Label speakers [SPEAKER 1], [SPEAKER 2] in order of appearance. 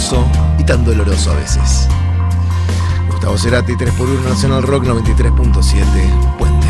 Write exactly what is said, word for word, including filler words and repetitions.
[SPEAKER 1] hermoso y tan doloroso a veces. Gustavo Cerati, tres por uno Nacional Rock noventa y tres punto siete, Puente.